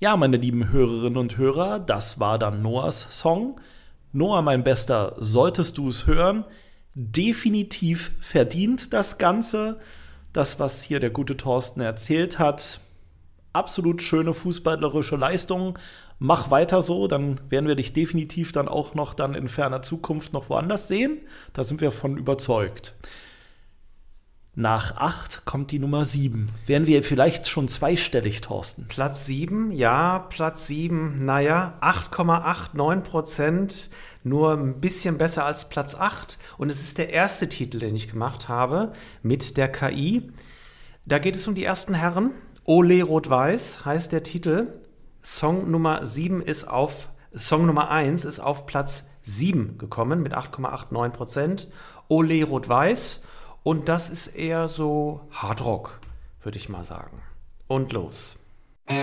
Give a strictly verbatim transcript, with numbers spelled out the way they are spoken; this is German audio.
Ja, meine lieben Hörerinnen und Hörer, das war dann Noahs Song. Noah, mein Bester, solltest du es hören, definitiv verdient das Ganze. Das, was hier der gute Thorsten erzählt hat, absolut schöne fußballerische Leistung. Mach weiter so, dann werden wir dich definitiv dann auch noch dann in ferner Zukunft noch woanders sehen. Da sind wir von überzeugt. Nach acht kommt die Nummer sieben. Wären wir vielleicht schon zweistellig, Thorsten? Platz sieben, ja, Platz sieben, naja, acht Komma neunundachtzig Prozent, nur ein bisschen besser als Platz acht. Und es ist der erste Titel, den ich gemacht habe mit der K I. Da geht es um die ersten Herren. Ole Rot-Weiß heißt der Titel. Song Nummer sieben ist auf, Song Nummer eins ist auf Platz sieben gekommen mit acht Komma neunundachtzig Prozent. Ole Rot-Weiß. Und das ist eher so Hardrock, würde ich mal sagen. Und los.